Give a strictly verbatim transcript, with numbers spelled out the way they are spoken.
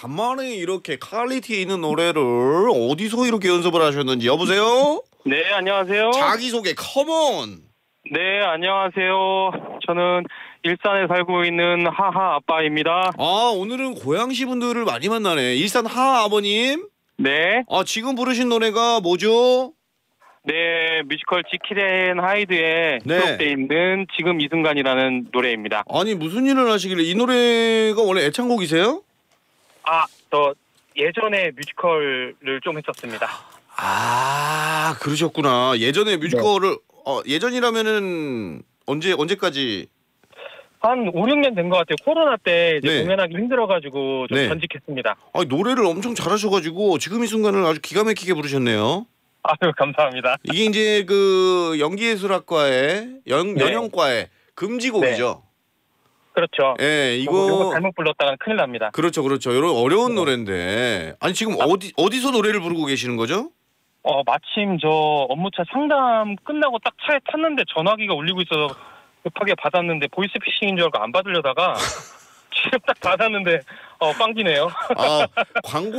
간만에 이렇게 퀄리티 있는 노래를 어디서 이렇게 연습을 하셨는지. 여보세요? 네, 안녕하세요. 자기소개 컴온. 네, 안녕하세요. 저는 일산에 살고 있는 하하 아빠입니다. 아, 오늘은 고양시 분들을 많이 만나네. 일산 하하 아버님. 네. 아, 지금 부르신 노래가 뭐죠? 네, 뮤지컬 지킬 앤 하이드에 네. 수록되어 있는 지금 이 순간이라는 노래입니다. 아니, 무슨 일을 하시길래 이 노래가 원래 애창곡이세요? 아, 저 예전에 뮤지컬을 좀 했었습니다. 아, 그러셨구나. 예전에 뮤지컬을 어, 예전이라면은 언제 언제까지? 한 오, 육 년 된 것 같아요. 코로나 때 이제 네. 공연하기 힘들어가지고 좀 네. 전직했습니다. 아, 노래를 엄청 잘하셔가지고 지금 이 순간을 아주 기가 막히게 부르셨네요. 아유, 감사합니다. 이게 이제 그 연기예술학과의 연, 네. 연영과의 금지곡이죠. 그렇죠. 예, 이거 이거 잘못 불렀다가는 큰일 납니다. 그렇죠, 그렇죠. 이런 어려운 네. 노래인데 아니 지금 어디 어디서 노래를 부르고 계시는 거죠? 어, 마침 저 업무차 상담 끝나고 딱 차에 탔는데 전화기가 울리고 있어서 급하게 받았는데 보이스피싱인 줄 알고 안 받으려다가 지금 딱 받았는데 어, 빵기네요. 아, 광고